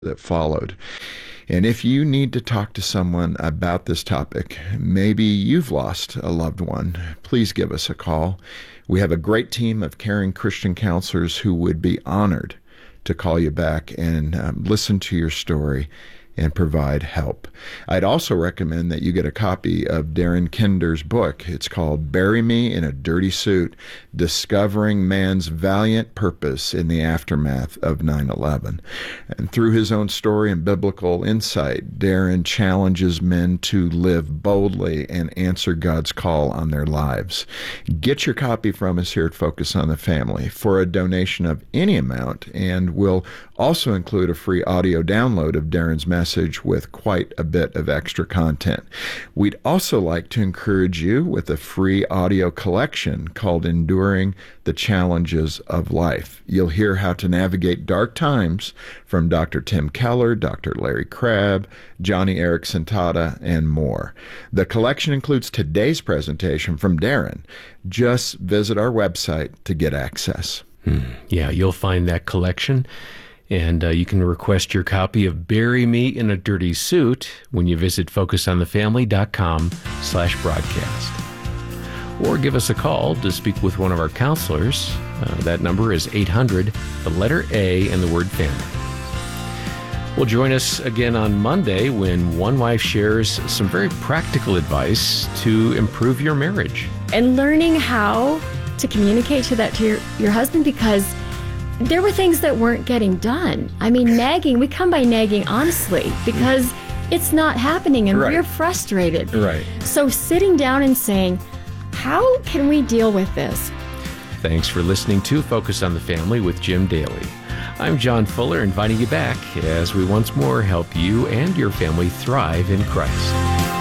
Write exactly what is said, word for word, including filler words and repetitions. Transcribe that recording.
that followed. And if you need to talk to someone about this topic, maybe you've lost a loved one, please give us a call. We have a great team of caring Christian counselors who would be honored to call you back and um, listen to your story and provide help. I'd also recommend that you get a copy of Darren Kinder's book. It's called Bury Me in a Dirty Suit, Discovering Man's Valiant Purpose in the Aftermath of nine eleven. And through his own story and biblical insight, Darren challenges men to live boldly and answer God's call on their lives. Get your copy from us here at Focus on the Family for a donation of any amount, and we'll also include a free audio download of Darren's message with quite a bit of extra content. We'd also like to encourage you with a free audio collection called Enduring the Challenges of Life. You'll hear how to navigate dark times from Doctor Tim Keller, Doctor Larry Crabb, Johnny Erickson Tada, and more. The collection includes today's presentation from Darren. Just visit our website to get access. Hmm. Yeah, you'll find that collection. And uh, you can request your copy of Bury Me in a Dirty Suit when you visit focusonthefamily.com slash broadcast. Or give us a call to speak with one of our counselors. Uh, that number is eight hundred, the letter A, and the word family. Well, join us again on Monday when one wife shares some very practical advice to improve your marriage. And learning how to communicate to that to your, your husband, because there were things that weren't getting done. I mean, nagging, we come by nagging honestly because it's not happening and Right. we're frustrated. Right. So sitting down and saying, how can we deal with this? Thanks for listening to Focus on the Family with Jim Daly. I'm John Fuller, inviting you back as we once more help you and your family thrive in Christ.